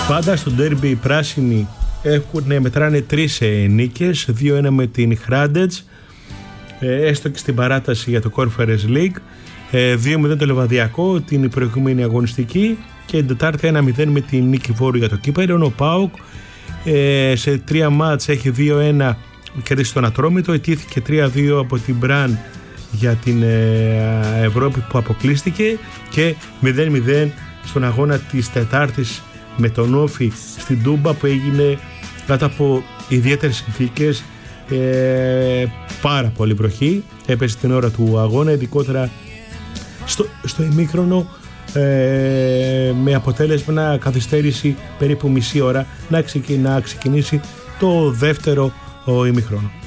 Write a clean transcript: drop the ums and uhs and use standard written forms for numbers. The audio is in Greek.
Πάντα στο ντέρμπι οι πράσινοι μετράνε 3 νίκες, 2-1 με την Hrádec, έστω και στην παράταση για το Conference League, 2-0 το Λεβαδιακό την προηγούμενη αγωνιστική και την Τετάρτη 1-0 με την νίκη Βόρου για το κύπελλο. Ο ΠΑΟΚ σε 3 μάτς έχει 2-1 κερδίσει τον Ατρόμητο, ετήθηκε 3-2 από την Μπραν για την Ευρώπη που αποκλείστηκε και 0-0 στον αγώνα της Τετάρτης με τον Όφη στην Τούμπα που έγινε κάτω από ιδιαίτερες συνθήκες, πάρα πολύ βροχή έπεσε την ώρα του αγώνα, ειδικότερα στο ημίχρονο, με αποτέλεσμα να καθυστέρηση περίπου μισή ώρα να ξεκινήσει το δεύτερο ημίχρονο.